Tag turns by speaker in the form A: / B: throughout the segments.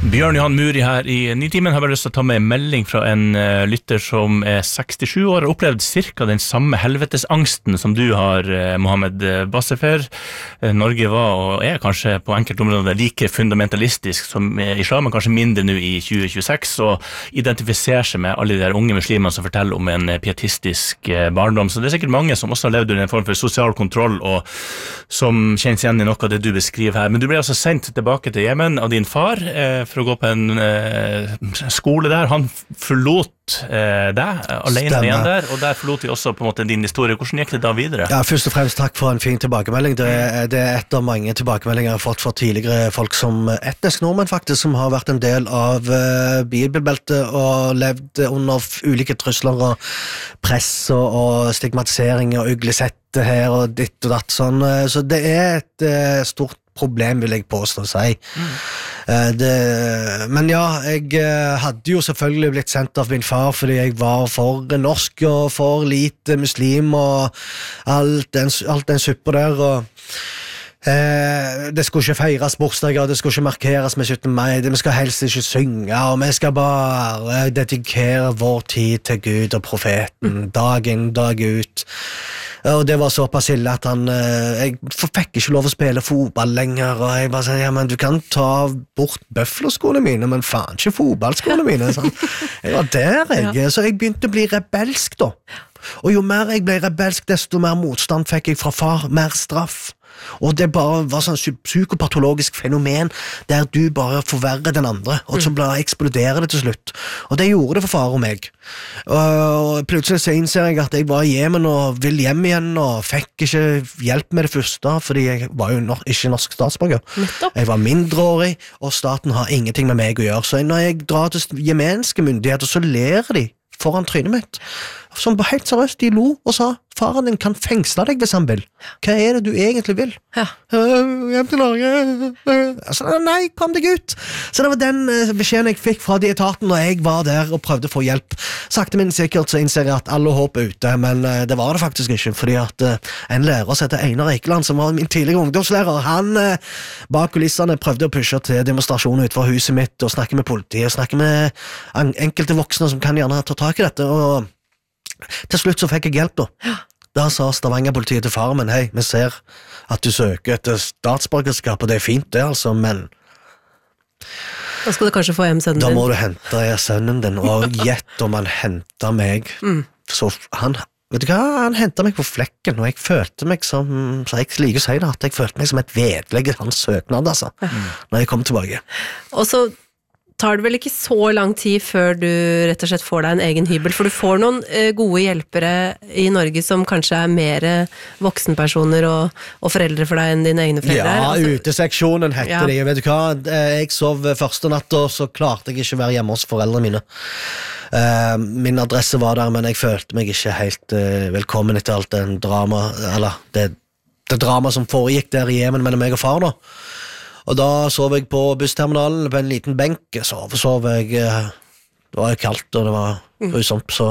A: Bjørn Johan Muri her i Nitimen har bare lyst til å ta med en melding fra en lytter som 67 år og har opplevd cirka den samme helvetesangsten som du har, Mohammed Bassefer. Norge var og kanskje på enkelte områder like fundamentalistisk som islam, men kanskje mindre nå i 2026, og identifiserer seg med alle de der unge muslimene som forteller om en pietistisk barndom. Så det sikkert mange som også har levd under en form for sosial kontroll, og som kjennes igjen i noe av det du beskriver her. Men du ble altså sendt tilbake til Yemen av din far, for å gå på en skole der. Han forlot deg alene igjen der, og der forlot vi også på en måte din historie. Hvordan gikk det da videre?
B: Ja, først og fremst takk for en fin tilbakemelding. Det er et av mange tilbakemeldinger jeg har fått fra tidligere folk som etnisk nordmenn faktisk, som har vært en del av bibelbeltet og levd under ulike trusler og press og stigmatisering og uglesett her og ditt og datt sånn. Så det er et stort problem, vil jeg påstå å si. Men ja, jeg hadde jo selvfølgelig blitt sendt av min far fordi jeg var for norsk og for lite muslim og alt den suppa der, og det skulle ikke feires bursdager, det skulle ikke markeres med 17. mai, vi skal helst ikke synge, og vi skal bare dedikere vår tid til Gud og profeten, dag inn, dag ut. Og det var såpass ille at jeg fikk ikke lov å spille fotball lenger, og jeg bare sa, ja, men du kan ta bort bøflerskoene mine, men faen ikke fotballskoene mine, sånn. Jeg var der, så jeg begynte å bli rebelsk da. Og jo mer jeg ble rebelsk, desto mer motstand fikk jeg fra far, mer straff. Og det bare var sånn psykopatologisk fenomen der du bare forverrer den andre, og så bare eksploderer det til slutt. Og det gjorde det for far og meg. Og plutselig så innser jeg at jeg var i Yemen og vil hjem igjen, og fikk ikke hjelp med det første, fordi jeg var jo ikke norsk statsborger. Jeg var mindreårig, og staten har ingenting med meg å gjøre. Så når jeg drar til jemenske myndigheter, så ler de foran trynet mitt, som var helt seriøst, de lo og sa, faren din kan fengsle deg hvis han vil. Hva er det du egentlig vil? Hjem til Norge. Altså, nei, kom deg ut. Så det var den beskjeden jeg fikk fra de etaten når jeg var der og prøvde å få hjelp. Sakte men sikkert så innser jeg at alle håp er ute, men det var det faktisk ikke, fordi at en lærer som heter Einar Eikeland, som var min tidligere ungdomslærer, han bak kulissene prøvde å pushe til demonstrasjoner utenfor huset mitt og snakke med politiet, og snakke med enkelte voksne som kan gjerne ta tak i dette, og til slutt så fikk jeg hjelp da. Da sa Stavanger-politiet til faren min, hei, vi ser at du søker etter statsborgerskap, og det er fint det altså, men
C: da skal du kanskje få hjem sønnen din.
B: Da må du hente sønnen din, og gjett om han hentet meg. Så han, vet du hva, han hentet meg på flekken, og jeg følte meg som, så jeg liker å si det, at jeg følte meg som et vedlegg i hans søknad, altså, når jeg kom tilbake.
C: Og så tar det vel ikke så lang tid før du rett og slett får deg en egen hybel, for du får noen gode hjelpere i Norge som kanskje er mer voksenpersoner og foreldre for deg enn dine egne foreldre.
B: Ja, altså, uteseksjonen heter det, vet du hva, jeg sov første natt, og så klarte jeg ikke å være hjemme hos foreldrene mine. Min adresse var der, men jeg følte meg ikke helt velkommen etter alt den drama, eller det drama som foregikk der i Yemen mellom meg og far da. Og da sov jeg på bussterminalen på en liten benk, sov jeg, det var kaldt og det var grusomt, så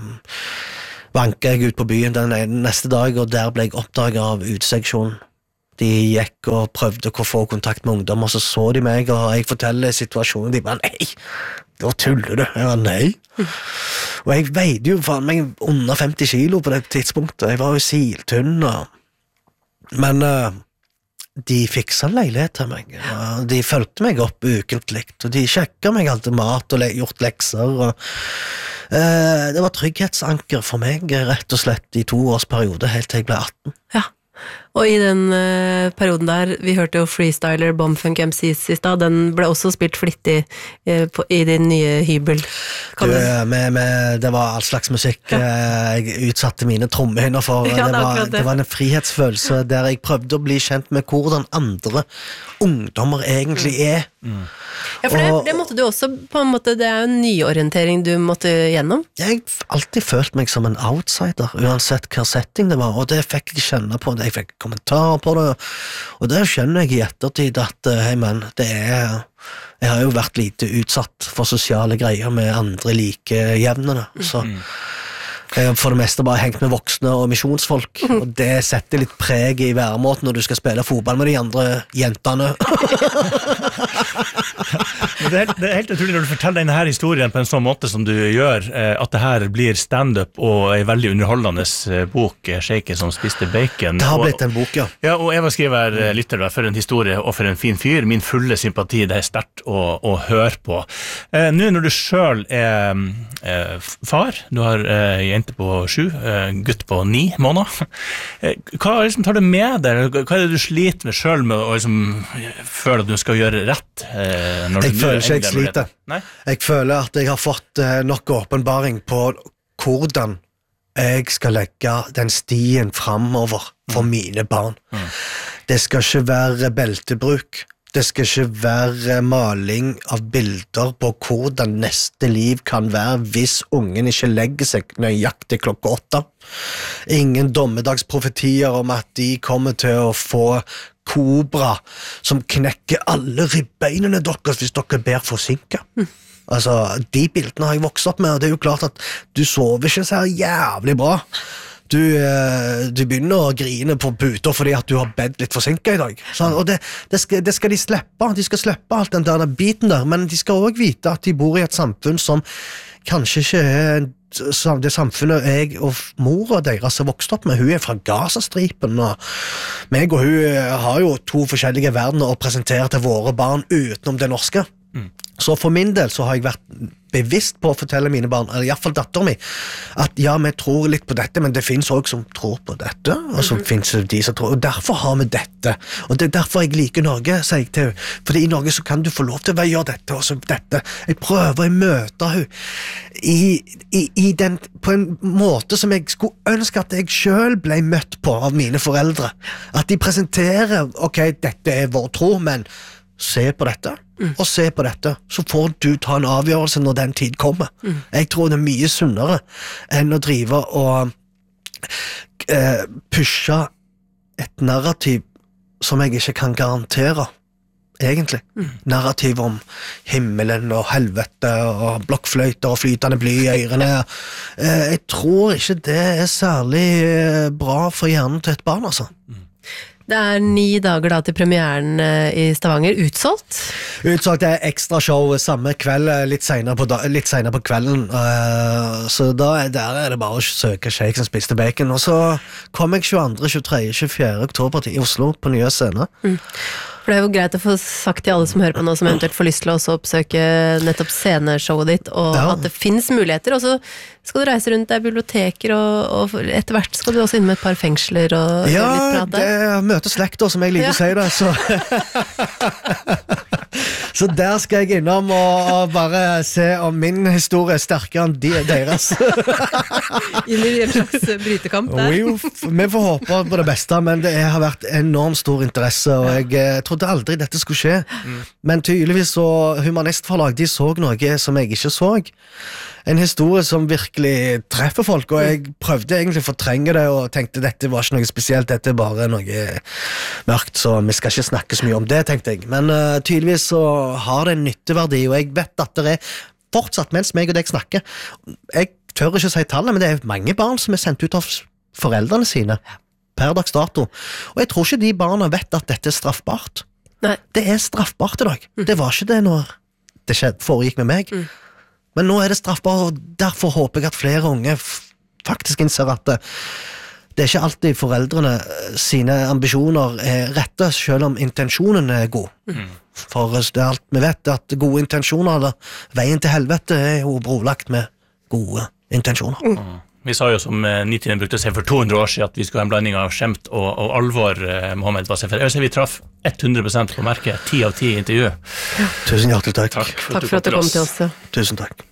B: vanket jeg ut på byen den neste dag, og der ble jeg oppdaget av uteseksjonen. De gikk og prøvde å få kontakt med ungdom, og så de meg, og jeg forteller situasjonen, de bare, nei, da tuller du. Jeg var nei. Og jeg veide jo faen meg under 50 kilo på det tidspunktet, jeg var jo siltunn, men de fiksa leilighet til meg, de følte meg opp ukentlig, og de sjekket meg alltid mat og gjort lekser, og det var trygghetsanker for meg, rett og slett, i 2 års periode, helt til jeg ble 18.
C: Ja, og i den perioden der, vi hørte jo Freestyler, Bombfunk MCs i sted, den ble også spilt flittig i din nye hybel.
B: Det var all slags musikk jeg utsatte mine trommehinner for. Det var en frihetsfølelse der jeg prøvde å bli kjent med hvordan andre ungdommer egentlig er.
C: Ja, for det måtte du også, på en måte, det er jo en nyorientering du måtte gjennom. Jeg
B: har alltid følt meg som en outsider, uansett hva setting det var, og det fikk jeg kjenne på, jeg fikk kommentarer på det, og det skjønner jeg i ettertid at, hei menn, jeg har jo vært lite utsatt for sosiale greier med andre like jevnene, så jeg har for det meste bare hengt med voksne og misjonsfolk, og det setter litt preg i væremåten når du skal spille fotball med de andre jentene.
A: det er helt utrolig når du forteller denne her historien på en sånn måte som du gjør, at det her blir stand-up og en veldig underholdende bok, Shaken som spiste bacon.
B: Det har blitt en bok, ja.
A: Ja, og Eva skriver, lytter da, for en historie og for en fin fyr. Min fulle sympati, det er sterkt å høre på. Nå når du selv er far, du har jente på 7, gutt på 9 måneder. Hva liksom tar du med deg? Hva er det du sliter med selv med å liksom føle at du skal gjøre rett?
B: Jeg føler ikke jeg sliter.
A: Nei?
B: Jeg føler at jeg har fått nok åpenbaring på hvordan jeg skal legge den stien fremover for mine barn. Det skal ikke være beltebruk. Det skal ikke være maling av bilder på hvordan neste liv kan være hvis ungen ikke legger seg nøyaktig klokka 8. Ingen dommedagsprofetier om at de kommer til å få kobra som knekker alle ribbeinene deres hvis dere ber forsinket. Altså, de bildene har jeg vokst opp med, og det er jo klart at du sover ikke så jævlig bra. Du begynner å grine på puter fordi at du har bedt litt forsinket i dag. Så, og det skal de slippe. De skal slippe alt den der biten der, men de skal også vite at de bor i et samfunn som kanskje ikke er det samfunnet jeg og mora deres har vokst opp med. Hun er fra Gazastripen, og meg og hun har jo 2 forskjellige verdener å presentere til våre barn utenom det norske. Så for min del så har jeg vært bevisst på å fortelle mine barn, eller i hvert fall datteren min, at ja, vi tror litt på dette, men det finnes også som tror på dette, og så finnes det de som tror, og derfor har vi dette, og det er derfor jeg liker Norge, sier jeg til henne, fordi i Norge så kan du få lov til å gjøre dette, og så dette. Jeg prøver å møte henne på en måte som jeg skulle ønske at jeg selv ble møtt på av mine foreldre, at de presenterer, ok, dette er vår tro, men se på dette, og se på dette, så får du ta en avgjørelse når den tid kommer. Jeg tror det er mye sunnere enn å drive og pushe et narrativ som jeg ikke kan garantere, egentlig. Narrativ om himmelen og helvete og blokkfløyter og flytende bly i ørene. Jeg tror ikke det er særlig bra for hjernen til et barn, altså.
C: Det er 9 dager da til premieren i Stavanger, utsolgt?
B: Utsolgt er ekstra show samme kveld, litt senere på kvelden, så der er det bare å søke Shake som spiste bacon, og så kommer jeg 22., 23., 24. oktober til Oslo på nye scener.
C: For det er jo greit å få sagt til alle som hører på nå, som eventuelt får lyst til å også oppsøke nettopp sceneshowet ditt, og at det finnes muligheter, og så skal du reise rundt der biblioteker, og etter hvert skal du også inn med et par fengsler og litt prate.
B: Ja, det møter slekter, som jeg liker å si det, så så der skal jeg innom og bare se om min historie er sterkere enn deres.
C: Inn i en slags brytekamp der.
B: Vi får håpe på det beste, men det har vært enormt stor interesse, og jeg trodde aldri dette skulle skje. Men tydeligvis så Humanistforlag, de så noe som jeg ikke så. En historie som virkelig treffer folk, og jeg prøvde egentlig å fortrenge det, og tenkte dette var ikke noe spesielt, dette er bare noe mørkt, så vi skal ikke snakke så mye om det, tenkte jeg. Men tydeligvis så har det en nytteverdi, og jeg vet at det er fortsatt, mens meg og deg snakker, jeg tør ikke si tallet, men det er mange barn som er sendt ut av foreldrene sine per dags dato, og jeg tror ikke de barna vet at dette er straffbart.
C: Nei. Det
B: er straffbart i dag. Det var ikke det når det foregikk med meg. Men nå er det straffbart, og derfor håper jeg at flere unge faktisk innser at det er ikke alltid foreldrene sine ambisjoner er rette, selv om intensjonen er god. For det er alt vi vet, at gode intensjoner, eller veien til helvete, er jo brolagt med gode intensjoner.
A: Vi sa jo som Nitiden brukte å si for 200 år siden at vi skulle ha en blanding av skjemt og alvor, Mohammed Basefer. Jeg vil si vi traff 100% på merket, 10 av 10 intervju.
B: Tusen hjertelig takk.
C: Takk for at du kom til oss.
B: Tusen takk.